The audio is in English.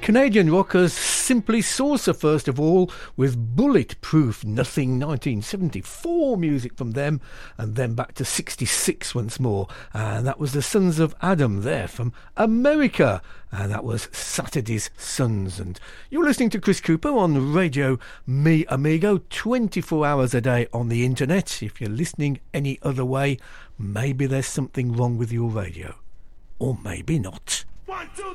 Canadian rockers Simply Saucer first of all, with Bulletproof Nothing, 1974 music from them, and then back to 66 once more, and that was the Sons of Adam there from America, and that was Saturday's Sons. And you're listening to Chris Cooper on Radio Me Amigo, 24 hours a day on the internet. If you're listening any other way, maybe there's something wrong with your radio, or maybe not. 1, 2,